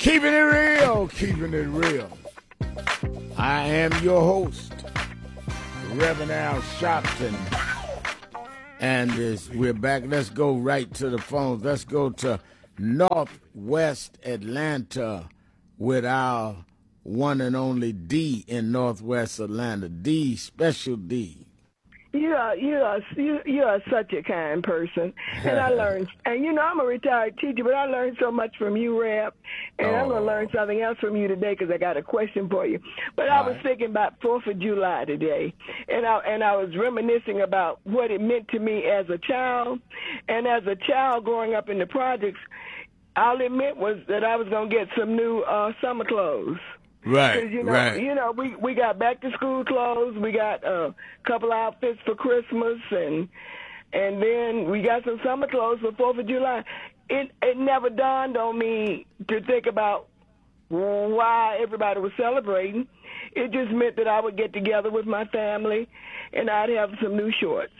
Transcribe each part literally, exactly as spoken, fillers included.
Keeping it real, keeping it real. I am your host, Reverend Al Sharpton. And this, we're back. Let's go right to the phones. Let's go to Northwest Atlanta with our one and only D in Northwest Atlanta. D, Special D. You are you are you, you are such a kind person, and I learned. And you know, I'm a retired teacher, but I learned so much from you, Reb. And oh. I'm gonna learn something else from you today because I got a question for you. But All I was right. thinking about Fourth of July today, and I and I was reminiscing about what it meant to me as a child, and as a child growing up in the projects. All it meant was that I was gonna get some new uh, summer clothes. Right, you know, right. You know, we, we got back to school clothes. We got a couple outfits for Christmas, and and then we got some summer clothes for Fourth of July. It it never dawned on me to think about why everybody was celebrating. It just meant that I would get together with my family, and I'd have some new shorts.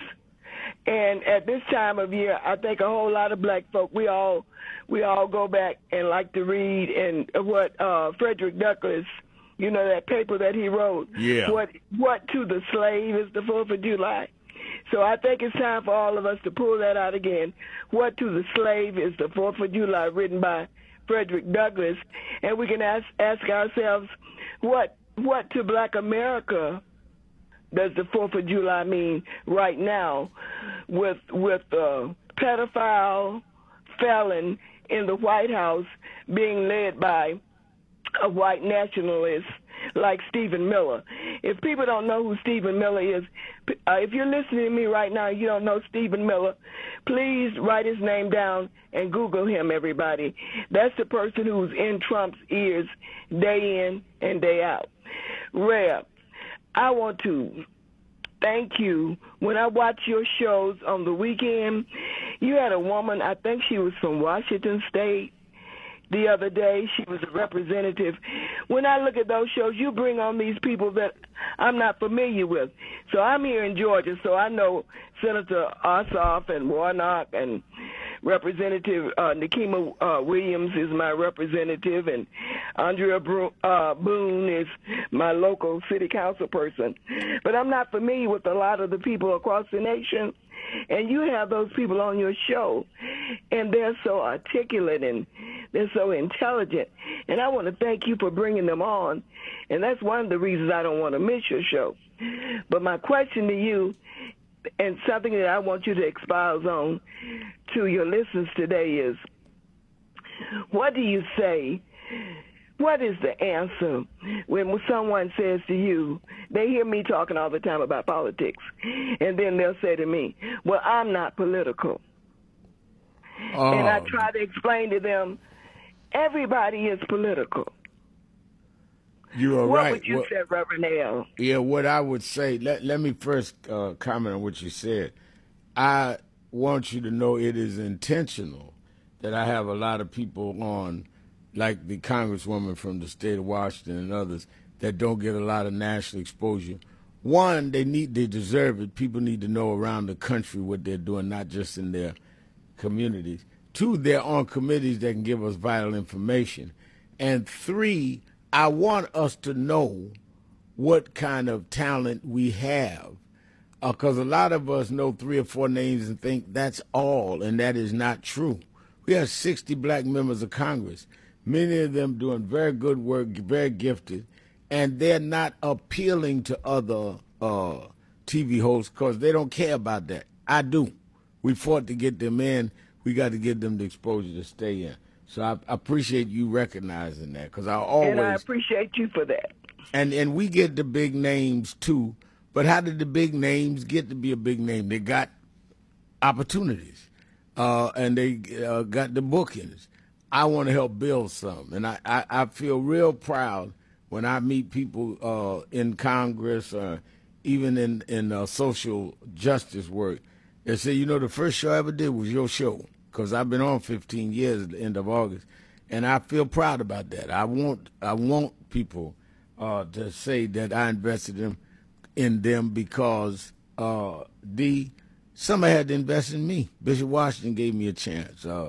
And at this time of year, I think a whole lot of black folk, we all we all go back and like to read and what uh, Frederick Douglass, you know, that paper that he wrote. Yeah. What what to the slave is the Fourth of July. So I think it's time for all of us to pull that out again. What to the slave is the Fourth of July, written by Frederick Douglass, and we can ask ask ourselves, what what to Black America does the Fourth of July mean right now, with with uh, pedophile felon in the White House being led by a white nationalist like Stephen Miller? If people don't know who Stephen Miller is, uh, if you're listening to me right now, you don't know Stephen Miller, please write his name down and Google him, everybody. That's the person who's in Trump's ears day in and day out. Reb, I want to thank you. When I watch your shows on the weekend, you had a woman, I think she was from Washington State, the other day. She was a representative. When I look at those shows, you bring on these people that I'm not familiar with. So I'm here in Georgia, so I know Senator Ossoff and Warnock, and Representative uh, Nikema uh, Williams is my representative, and Andrea Bro- uh, Boone is my local city council person. But I'm not familiar with a lot of the people across the nation. And you have those people on your show, and they're so articulate and they're so intelligent. And I want to thank you for bringing them on. And that's one of the reasons I don't want to miss your show. But my question to you, and something that I want you to expound on to your listeners today, is what do you say? What is the answer when someone says to you, they hear me talking all the time about politics, and then they'll say to me, well, I'm not political. Oh. And I try to explain to them, everybody is political. You are what right. What would you well, say, Reverend Al? Yeah, what I would say, let, let me first uh, comment on what you said. I want you to know it is intentional that I have a lot of people on, like the Congresswoman from the state of Washington and others, that don't get a lot of national exposure. One, they need, they deserve it. People need to know around the country what they're doing, not just in their communities. Two, they're on committees that can give us vital information. And three, I want us to know what kind of talent we have, because uh, a lot of us know three or four names and think that's all, and that is not true. We have sixty black members of Congress, many of them doing very good work, very gifted, and they're not appealing to other uh, T V hosts because they don't care about that. I do. We fought to get them in. We got to give them the exposure to stay in. So I, I appreciate you recognizing that, because I always... And I appreciate you for that. And and we get the big names, too. But how did the big names get to be a big name? They got opportunities, uh, and they uh, got the bookings. I want to help build some. And I, I, I feel real proud when I meet people uh, in Congress or even in, in uh, social justice work. They say, you know, the first show I ever did was your show, because I've been on fifteen years at the end of August, and I feel proud about that. I want I want people uh, to say that I invested in, in them because uh, D, somebody had to invest in me. Bishop Washington gave me a chance. Uh,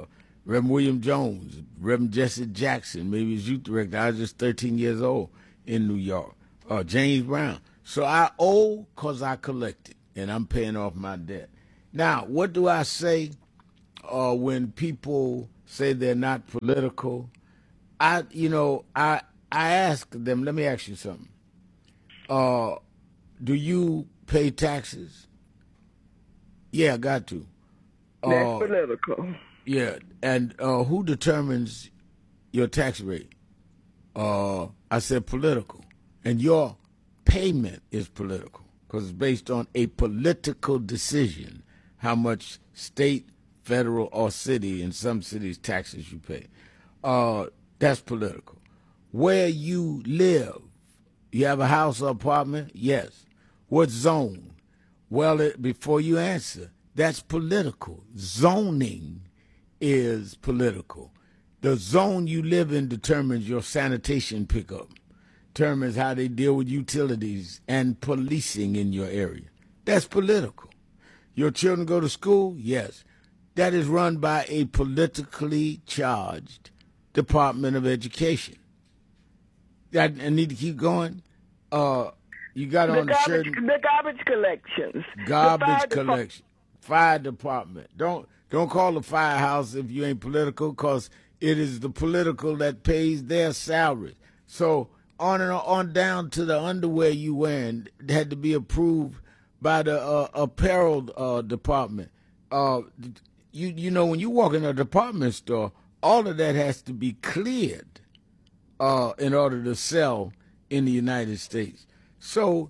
Reverend William Jones, Reverend Jesse Jackson, maybe his youth director. I was just thirteen years old in New York. Uh, James Brown. So I owe because I collected, and I'm paying off my debt. Now, what do I say uh, when people say they're not political? I, you know, I I ask them. Let me ask you something. Uh, do you pay taxes? Yeah, got to. That's Uh, political. Yeah, and uh, who determines your tax rate? Uh, I said political, and your payment is political because it's based on a political decision how much state, federal, or city, in some cities, taxes you pay. Uh, that's political. Where you live, you have a house or apartment? Yes. What zone? Well, it, before you answer, that's political. Zoning is political. The zone you live in determines your sanitation pickup, determines how they deal with utilities and policing in your area. That's political. Your children go to school? Yes. That is run by a politically charged Department of Education. I, I need to keep going. Uh, you got The on the garbage, shirt. the garbage collections. The Garbage fire depart- collection. Fire department. Don't don't call the firehouse if you ain't political, because it is the political that pays their salaries. So on and on down to the underwear you wearing had to be approved by the uh, apparel uh, department. Uh, you you know, when you walk in a department store, all of that has to be cleared uh, in order to sell in the United States. So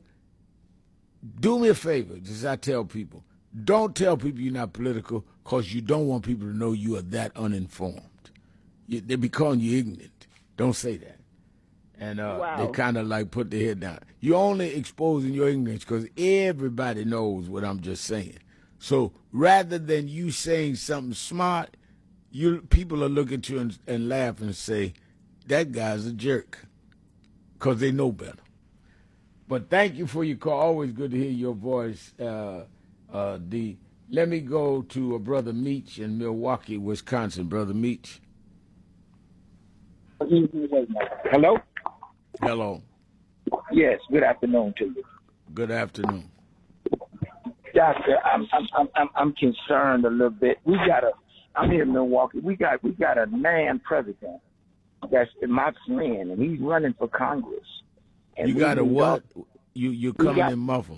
do me a favor, as I tell people, don't tell people you're not political because you don't want people to know you are that uninformed. You, they be calling you ignorant. Don't say that. And uh, Wow. they kind of like put their head down. You're only exposing your ignorance because everybody knows what I'm just saying. So rather than you saying something smart, you people are looking at you and, and laugh and say, that guy's a jerk, because they know better. But thank you for your call. Always good to hear your voice, uh, uh, D. Let me go to a Brother Meach in Milwaukee, Wisconsin. Brother Meach. Hello? Hello. Yes, good afternoon to you. Good afternoon. Doctor, I'm I'm I'm I'm, I'm concerned a little bit. We got a I'm here in Milwaukee. We got we got a man president that's my friend, and he's running for Congress. And You we got a need what? all- You you're We coming got- in muffled.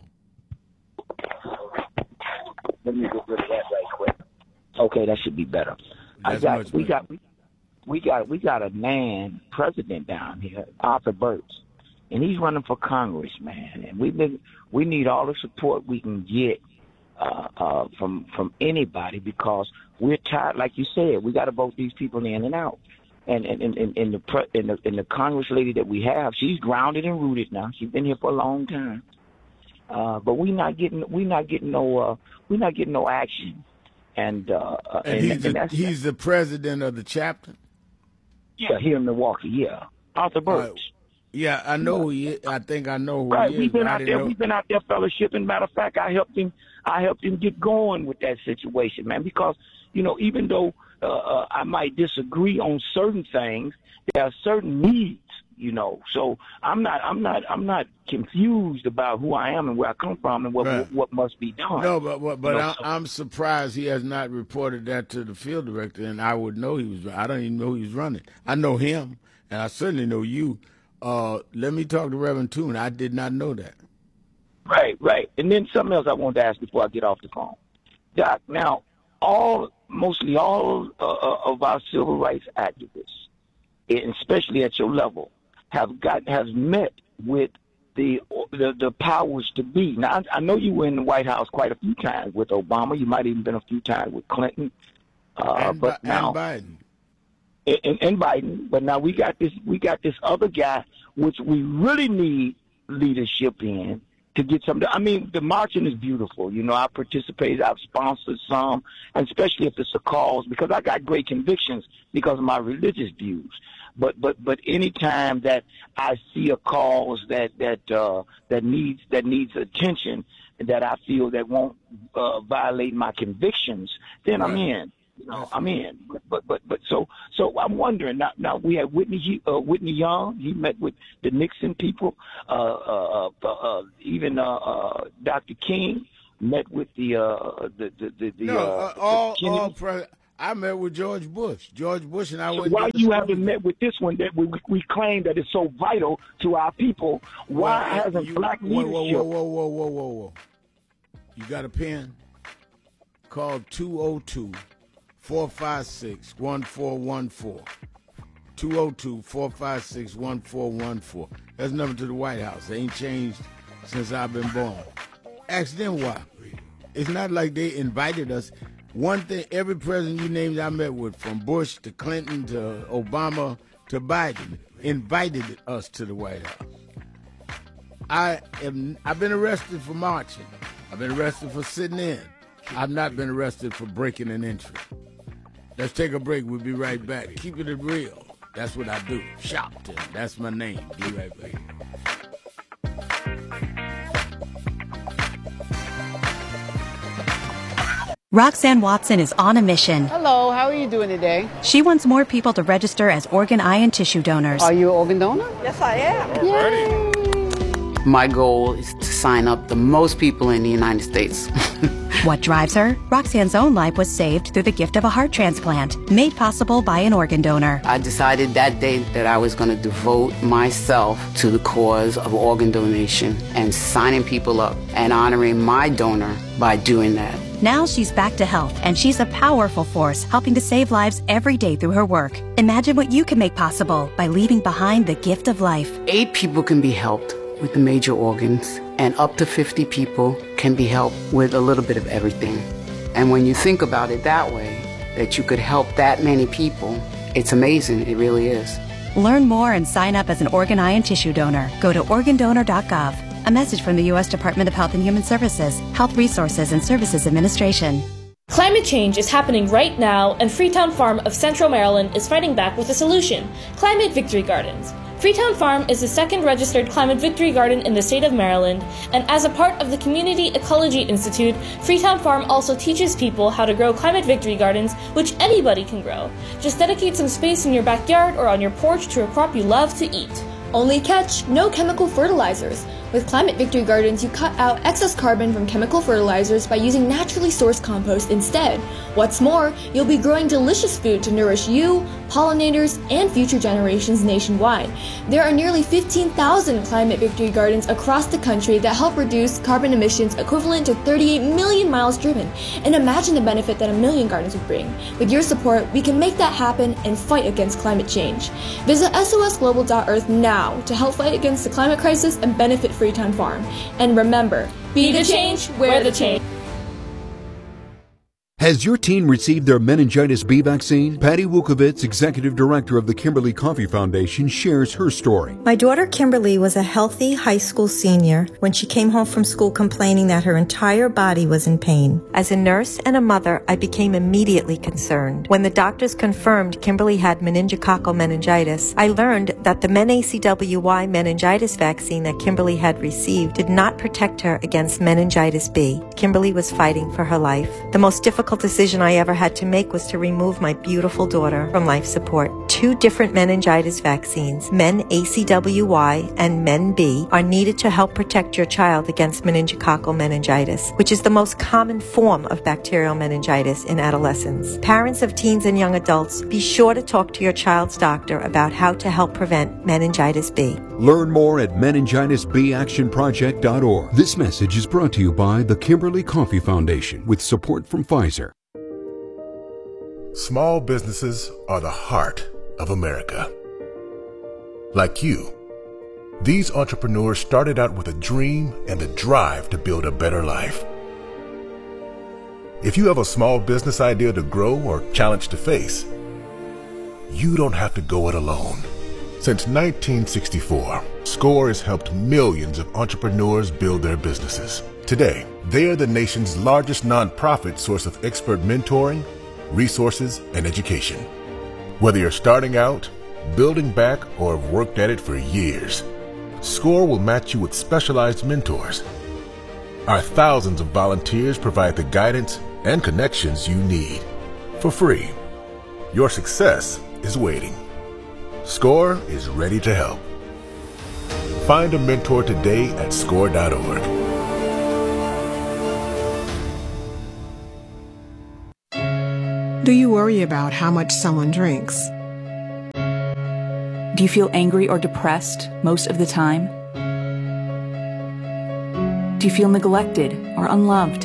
Let me get rid of that right quick. Okay, that should be better. I That's got much we better. got we, we got we got a man president down here, Arthur Burks, and he's running for Congress, man. And we been we need all the support we can get uh, uh, from from anybody, because we're tired. Like you said, we got to vote these people in and out. And and, and, and, and the pre, and the and the Congress lady that we have, she's grounded and rooted now. She's been here for a long time. Uh, but we not getting we not getting no uh, we not getting no action. And uh, uh, And, and, he's and the, that's he's the president of the chapter. yeah here in Milwaukee, yeah, Arthur Burks. Yeah, I know who he is. I think I know who Right, he is. we've been but I out didn't there. know- We've been out there fellowshipping. Matter of fact, I helped him. I helped him get going with that situation, man. Because you know, even though uh, uh, I might disagree on certain things, there are certain needs. You know, so I'm not. I'm not. I'm not confused about who I am and where I come from and what Right. what must be done. No, but but, but You know, I, so- I'm surprised he has not reported that to the field director, and I would know he was. I don't even know he was running. I know him, and I certainly know you. Uh, let me talk to Reverend Toon. I did not know that. Right, right. And then something else I wanted to ask before I get off the phone. Doc, now, all, mostly all uh, of our civil rights activists, and especially at your level, have got, has met with the, the, the powers to be. Now, I, I know you were in the White House quite a few times with Obama. You might even been a few times with Clinton. Uh, and, but Bi- now, and Biden. and, and Biden, but now we got this we got this other guy, which we really need leadership in to get something. I mean, the marching is beautiful. You know, I participated, I've sponsored some, and especially if it's a cause, because I got great convictions because of my religious views. But but but any time that I see a cause that that uh, that needs that needs attention, that I feel that won't uh, violate my convictions, then I'm Right. in. You know, I'm in. But but but so so I'm wondering now. Now we had Whitney uh, Whitney Young. He met with the Nixon people. Uh, uh, uh, uh, even uh, uh, Doctor King met with the uh, the the the, the no uh, uh, all the all. Pre- I met with George Bush. George Bush and I so went. Why you haven't met with this one that we we claim that is so vital to our people? Why well, hasn't you, black whoa, leadership? Whoa whoa whoa whoa whoa whoa! You got a pen? Call two oh two, four five six, one four one four. two oh two, four five six, one four one four. That's the number to the White House. They ain't changed since I've been born. Ask them why. It's not like they invited us. One thing, every president you named I met with, from Bush to Clinton to Obama to Biden, invited us to the White House. I am, I've been arrested for marching. I've been arrested for sitting in. I've not been arrested for breaking an entry. Let's take a break. We'll be right back. Keep it real. That's what I do. Shopton. That's my name. Be right back. Roxanne Watson is on a mission. Hello, how are you doing today? She wants more people to register as organ, eye, and tissue donors. Are you an organ donor? Yes, I am. Yay! My goal is to sign up the most people in the United States. What drives her? Roxanne's own life was saved through the gift of a heart transplant, made possible by an organ donor. I decided that day that I was going to devote myself to the cause of organ donation and signing people up and honoring my donor by doing that. Now she's back to health, and she's a powerful force helping to save lives every day through her work. Imagine what you can make possible by leaving behind the gift of life. Eight people can be helped with the major organs, and up to fifty people can be helped with a little bit of everything. And when you think about it that way, that you could help that many people, it's amazing. It really is. Learn more and sign up as an organ, eye, and tissue donor. Go to organ donor dot gov. A message from the U S Department of Health and Human Services, Health Resources and Services Administration. Climate change is happening right now, and Freetown Farm of Central Maryland is fighting back with a solution: Climate Victory Gardens. Freetown Farm is the second registered Climate Victory Garden in the state of Maryland, and as a part of the Community Ecology Institute, Freetown Farm also teaches people how to grow Climate Victory Gardens, which anybody can grow. Just dedicate some space in your backyard or on your porch to a crop you love to eat. Only catch, no chemical fertilizers. With Climate Victory Gardens, you cut out excess carbon from chemical fertilizers by using naturally sourced compost instead. What's more, you'll be growing delicious food to nourish you, pollinators, and future generations nationwide. There are nearly fifteen thousand Climate Victory Gardens across the country that help reduce carbon emissions equivalent to thirty-eight million miles driven. And imagine the benefit that a million gardens would bring. With your support, we can make that happen and fight against climate change. Visit S O S global dot earth now to help fight against the climate crisis and benefit Freetown Farm. And remember, be the change, wear the change. Has your teen received their meningitis B vaccine? Patty Wukovitz, executive director of the Kimberly Coffee Foundation, shares her story. My daughter Kimberly was a healthy high school senior when she came home from school complaining that her entire body was in pain. As a nurse and a mother, I became immediately concerned. When the doctors confirmed Kimberly had meningococcal meningitis, I learned that the MenACWY meningitis vaccine that Kimberly had received did not protect her against meningitis B. Kimberly was fighting for her life. The most difficult decision I ever had to make was to remove my beautiful daughter from life support. Two different meningitis vaccines, MenACWY and MenB, are needed to help protect your child against meningococcal meningitis, which is the most common form of bacterial meningitis in adolescents. Parents of teens and young adults, be sure to talk to your child's doctor about how to help prevent meningitis B. Learn more at meningitis b action project dot org. This message is brought to you by the Kimberly Coffee Foundation with support from Pfizer. Small businesses are the heart of America. Like you, these entrepreneurs started out with a dream and the drive to build a better life. If you have a small business idea to grow or challenge to face, you don't have to go it alone. Since nineteen sixty-four, SCORE has helped millions of entrepreneurs build their businesses. Today, they are the nation's largest nonprofit source of expert mentoring, resources, and education. Whether you're starting out, building back, or have worked at it for years, SCORE will match you with specialized mentors. Our thousands of volunteers provide the guidance and connections you need. for free. Your success is waiting. SCORE is ready to help. Find a mentor today at score dot org. Do you worry about how much someone drinks? Do you feel angry or depressed most of the time? Do you feel neglected or unloved?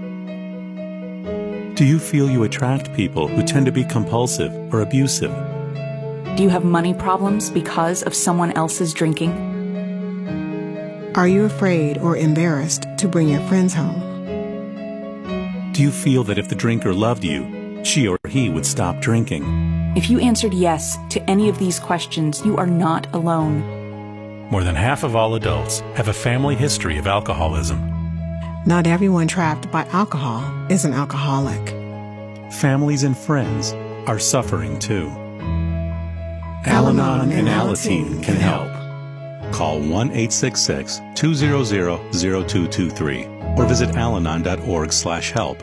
Do you feel you attract people who tend to be compulsive or abusive? Do you have money problems because of someone else's drinking? Are you afraid or embarrassed to bring your friends home? Do you feel that if the drinker loved you, she or he would stop drinking? If you answered yes to any of these questions, you are not alone. More than half of all adults have a family history of alcoholism. Not everyone trapped by alcohol is an alcoholic. Families and friends are suffering too. Al-Anon and Alateen can help. Call one eight six six, two zero zero, zero two two three or visit alanon dot org slash help.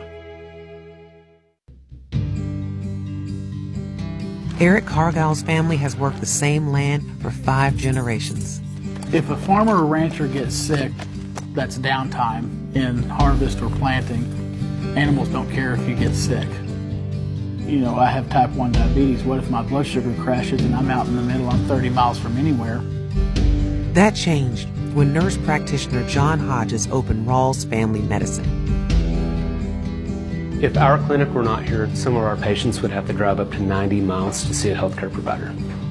Eric Cargill's family has worked the same land for five generations. If a farmer or rancher gets sick, that's downtime in harvest or planting. Animals don't care if you get sick. You know, I have type one diabetes. What if my blood sugar crashes and I'm out in the middle, I'm thirty miles from anywhere? That changed when nurse practitioner John Hodges opened Rawls Family Medicine. If our clinic were not here, some of our patients would have to drive up to ninety miles to see a healthcare provider.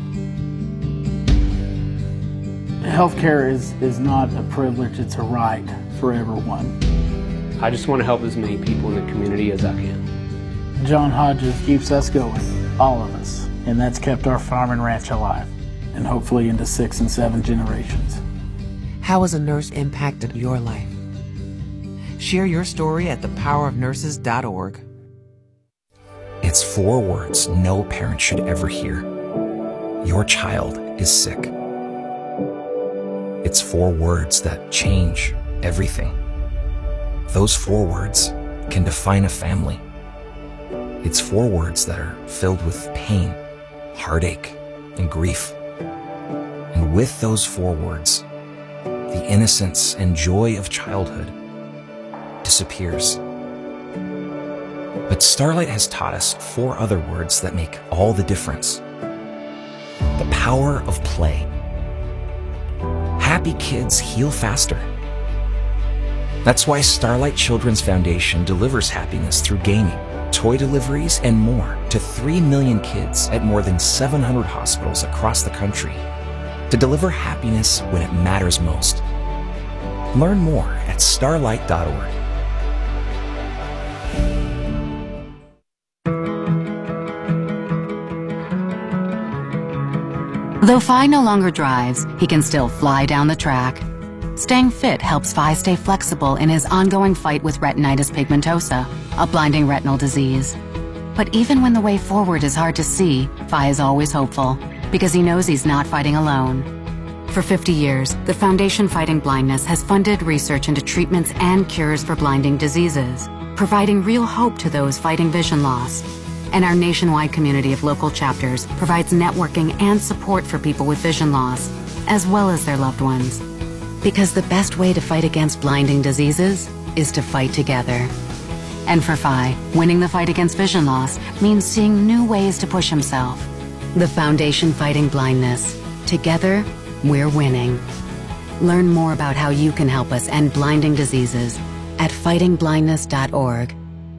Healthcare is, is not a privilege, it's a right for everyone. I just want to help as many people in the community as I can. John Hodges keeps us going, all of us, and that's kept our farm and ranch alive, and hopefully into six and seven generations. How has a nurse impacted your life? Share your story at the power of nurses dot org. It's four words no parent should ever hear. Your child is sick. It's four words that change everything. Those four words can define a family. It's four words that are filled with pain, heartache, and grief. And with those four words, the innocence and joy of childhood disappears. But Starlight has taught us four other words that make all the difference. The power of play. Happy kids heal faster. That's why Starlight Children's Foundation delivers happiness through gaming, toy deliveries, and more to three million kids at more than seven hundred hospitals across the country to deliver happiness when it matters most. Learn more at starlight dot org. Though Phi no longer drives, he can still fly down the track. Staying fit helps Phi stay flexible in his ongoing fight with retinitis pigmentosa, a blinding retinal disease. But even when the way forward is hard to see, Phi is always hopeful, because he knows he's not fighting alone. For fifty years, the Foundation Fighting Blindness has funded research into treatments and cures for blinding diseases, providing real hope to those fighting vision loss. And our nationwide community of local chapters provides networking and support for people with vision loss, as well as their loved ones. Because the best way to fight against blinding diseases is to fight together. And for Phi, winning the fight against vision loss means seeing new ways to push himself. The Foundation Fighting Blindness. Together, we're winning. Learn more about how you can help us end blinding diseases at fighting blindness dot org.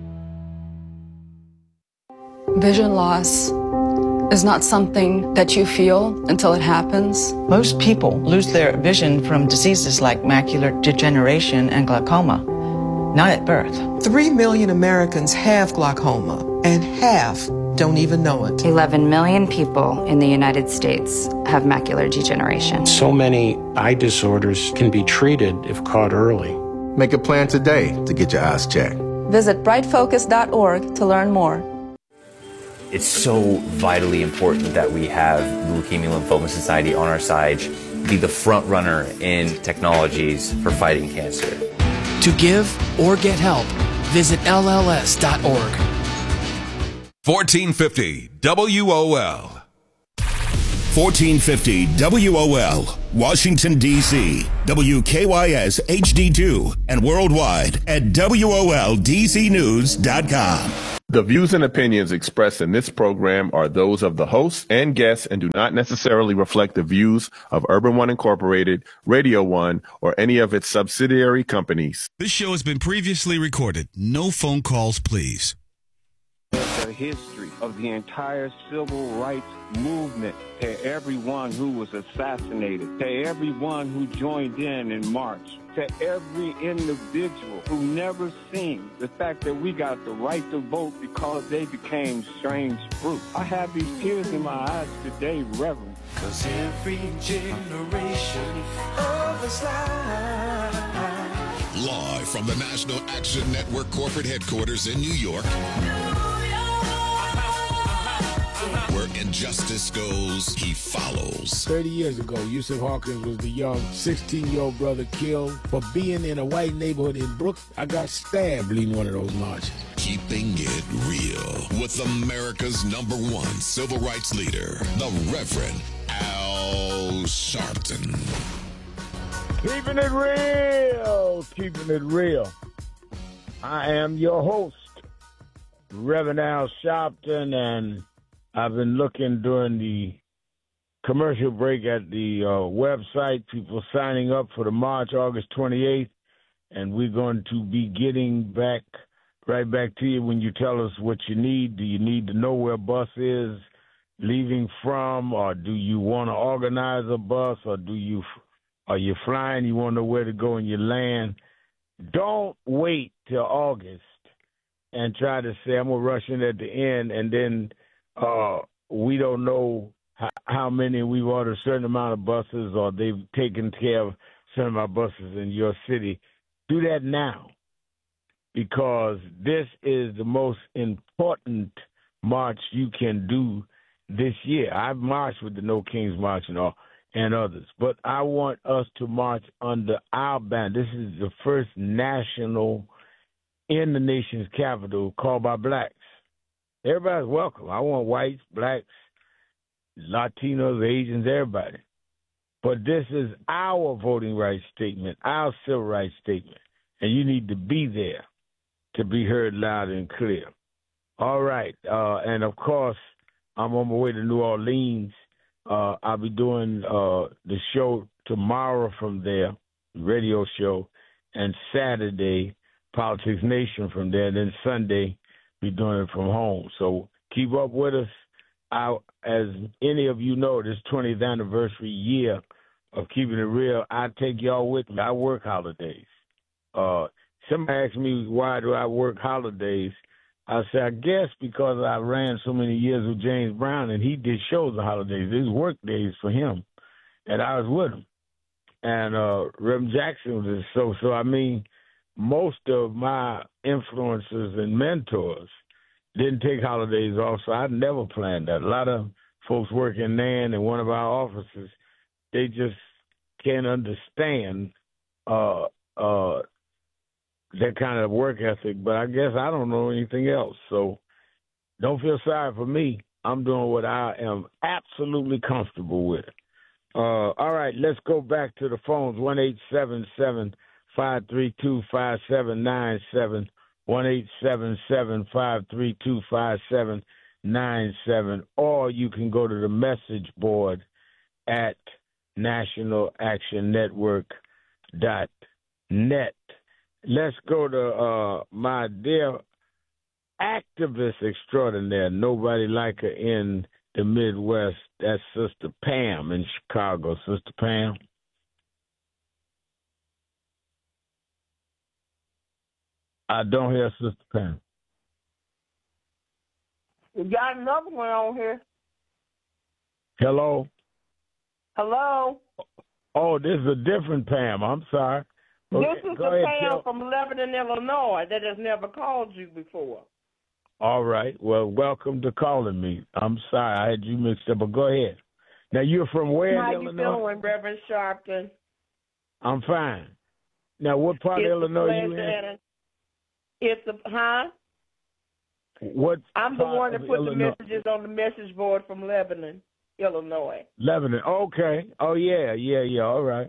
Vision loss is not something that you feel until it happens. Most people lose their vision from diseases like macular degeneration and glaucoma, not at birth. Three million Americans have glaucoma, and half don't even know it. eleven million people in the United States have macular degeneration. So many eye disorders can be treated if caught early. Make a plan today to get your eyes checked. Visit bright focus dot org to learn more. It's so vitally important that we have the Leukemia Lymphoma Society on our side, be the front runner in technologies for fighting cancer. To give or get help, visit L L S dot org. fourteen fifty W O L. fourteen fifty W O L, Washington, D C, W K Y S H D two, and worldwide at W O L D C news dot com. The views and opinions expressed in this program are those of the hosts and guests and do not necessarily reflect the views of Urban One Incorporated, Radio One, or any of its subsidiary companies. This show has been previously recorded. No phone calls, please. The history of the entire civil rights movement, to everyone who was assassinated, to everyone who joined in in March, to every individual who never seen the fact that we got the right to vote because they became strange fruit. I have these tears in my eyes today, Reverend. Cause every generation of Islam. Live from the National Action Network corporate headquarters in New York, where injustice goes, he follows. thirty years ago, Yusuf Hawkins was the young sixteen-year-old brother killed for being in a white neighborhood in Brooklyn. I got stabbed leading one of those marches. Keeping it real with America's number one civil rights leader, the Reverend Al Sharpton. Keeping it real, keeping it real. I am your host, Reverend Al Sharpton, and I've been looking during the commercial break at the uh, website, people signing up for the March, August twenty-eighth, and we're going to be getting back, right back to you when you tell us what you need. Do you need to know where a bus is leaving from, or do you want to organize a bus, or do you, are you flying, you want to know where to go and you land? Don't wait till August and try to say, I'm going to rush in at the end, and then Uh, we don't know how, how many we've ordered a certain amount of buses, or they've taken care of a certain amount of buses in your city. Do that now, because this is the most important march you can do this year. I've marched with the No Kings March and all, and others, but I want us to march under our banner. This is the first national in the nation's capital called by blacks. Everybody's welcome. I want whites, blacks, Latinos, Asians, everybody. But this is our voting rights statement, our civil rights statement, and you need to be there to be heard loud and clear. All right. Uh, and, of course, I'm on my way to New Orleans. Uh, I'll be doing uh, the show tomorrow from there, the radio show, and Saturday, Politics Nation from there, and then Sunday, be doing it from home. So keep up with us. I, as any of you know, this twentieth anniversary year of Keeping It Real, I take y'all with me. I work holidays. Uh, somebody asked me, why do I work holidays? I said, I guess because I ran so many years with James Brown, and he did shows on holidays. It was work days for him, and I was with him. And uh, Reverend Jackson was so, so I mean, most of my influencers and mentors didn't take holidays off, so I never planned that. A lot of folks work in N A N in one of our offices, they just can't understand uh, uh, that kind of work ethic, but I guess I don't know anything else. So don't feel sorry for me. I'm doing what I am absolutely comfortable with. Uh, all right, let's go back to the phones, one eight seven seven five three two, five seven nine seven, one eight seven seven, five three two, five seven nine seven, or you can go to the message board at national action network dot net. Let's go to uh, my dear activist extraordinaire, nobody like her in the Midwest. That's Sister Pam in Chicago. Sister Pam. I don't hear Sister Pam. You got another one on here. Hello? Hello? Oh, this is a different Pam. I'm sorry. This Okay, is go the ahead, Pam tell- from Lebanon, Illinois, that has never called you before. All right. Well, welcome to calling me. I'm sorry. I had you mixed up, but go ahead. Now, you're from where How in you Illinois? doing, Reverend Sharpton? I'm fine. Now, what part It's of a Illinois you pleasure in? and a- It's a, huh? What? I'm the part one that of put Illinois? the messages on the message board from Lebanon, Illinois. Lebanon. Okay. Oh yeah, yeah, yeah. All right.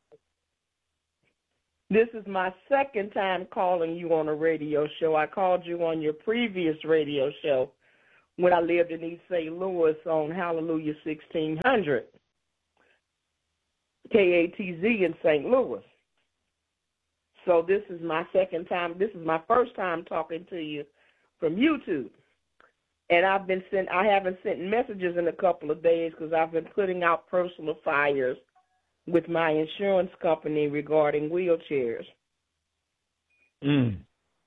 This is my second time calling you on a radio show. I called you on your previous radio show when I lived in East Saint Louis on Hallelujah sixteen hundred, K A T Z in Saint Louis. So this is my second time. This is my first time talking to you from YouTube. And I've been sent, I haven't sent messages in a couple of days because I've been putting out personal fires with my insurance company regarding wheelchairs. Mm.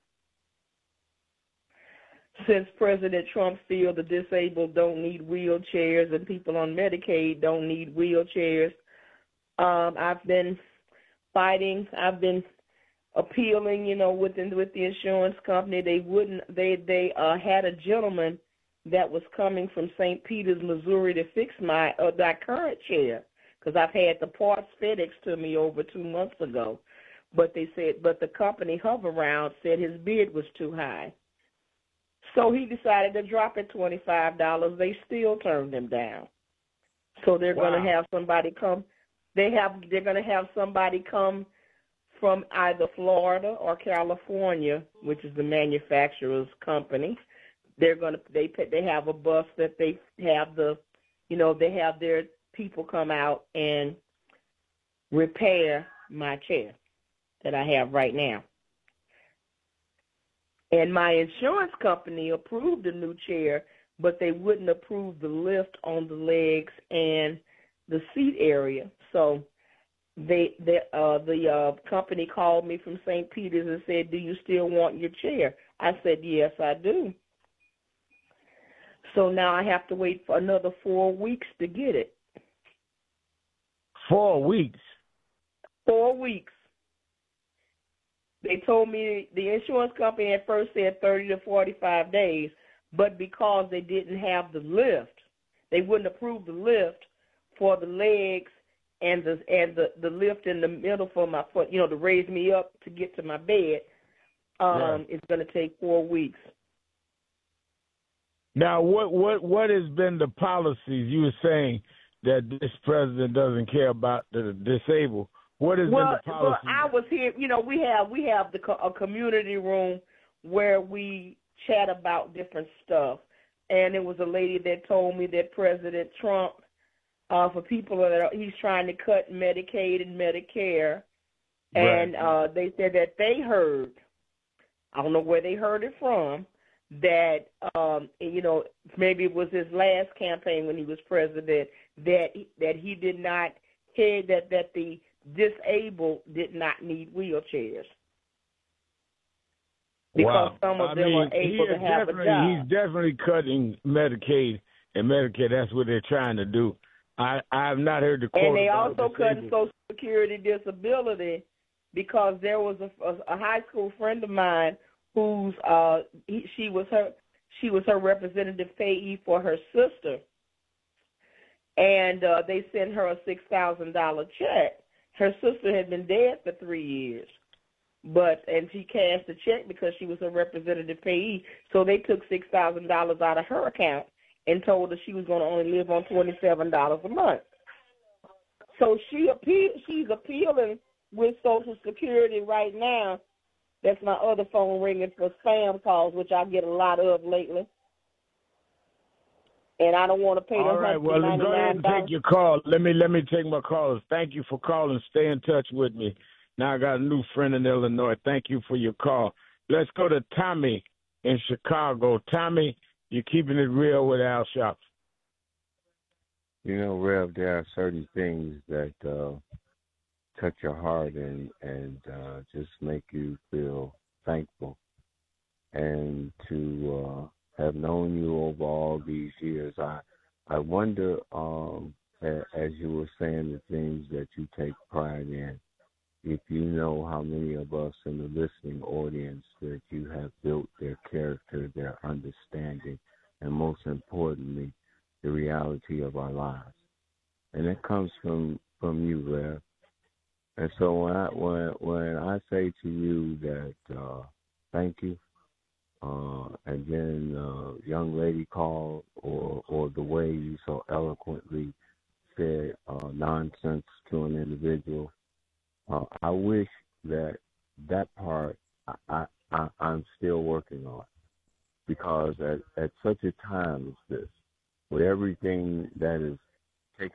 Since President Trump feels the disabled don't need wheelchairs and people on Medicaid don't need wheelchairs, um, I've been fighting. I've been appealing, you know, with the, with the insurance company. They wouldn't. They they uh, had a gentleman that was coming from Saint Peters, Missouri, to fix my uh, that current chair. Because I've had the parts FedEx to me over two months ago. But they said, but the company Hoveround said his bid was too high. So he decided to drop it twenty-five dollars. They still turned him down. So they're Wow. going to have somebody come. They have. They're going to have somebody come from either Florida or California, which is the manufacturer's company. They're going to. They they have a bus that they have the, you know, they have their people come out and repair my chair that I have right now. And my insurance company approved a new chair, but they wouldn't approve the lift on the legs and the seat area. So they, they uh, the uh, company called me from Saint Peters and said, "Do you still want your chair?" I said, "Yes, I do." So now I have to wait for another four weeks to get it. Four weeks. Four weeks. They told me the insurance company at first said thirty to forty-five days, but because they didn't have the lift, they wouldn't approve the lift for the legs and the and the, the lift in the middle for my foot, you know, to raise me up to get to my bed. Um, Right. It's going to take four weeks. Now, what what what has been the policies? You were saying that this president doesn't care about the disabled. What has Well, been the policy? well, I was here. You know, we have we have the co- a community room where we chat about different stuff. And there was a lady that told me that President Trump, uh, for people that are, he's trying to cut Medicaid and Medicare, and Right. uh, they said that they heard. I don't know where they heard it from. That um, you know, maybe it was his last campaign when he was president. That that he did not hear that that the disabled did not need wheelchairs because Wow. some of I them mean, are able he to is have a definitely- job. He's definitely cutting Medicaid and Medicare. That's what they're trying to do. I I have not heard the quote And they about also cut disabled. Social Security disability because there was a, a, a high school friend of mine who's uh he, she was her she was her representative payee for her sister, and uh, they sent her a six thousand dollar check. Her sister had been dead for three years, but and she cashed the check because she was a representative payee. So they took six thousand dollars out of her account and told her she was going to only live on twenty seven dollars a month. So she appeal she's appealing with Social Security right now. That's my other phone ringing for spam calls, which I get a lot of lately. And I don't want to pay All the right, well, one hundred go ahead ninety-nine and dollars. take your call. Let me let me take my callers. Thank you for calling. Stay in touch with me. Now I got a new friend in Illinois. Thank you for your call. Let's go to Tommy in Chicago. Tommy, you're keeping it real with Al Sharpton. You know, Rev, there are certain things that uh, touch your heart and and uh, just make you feel thankful. And to uh, have known you over all these years, I I wonder, um, a- as you were saying, the things that you take pride in. If you know how many of us in the listening audience that you have built their character, their understanding, and most importantly, the reality of our lives. And it comes from, from you, Rev. And so when I, when, when I say to you that uh, thank you, uh, and then uh, young lady called, or or the way you so eloquently said uh, nonsense to an individual. Uh, I wish that that part I, I, I, I'm still working on, because at, at such a time as this, with everything that is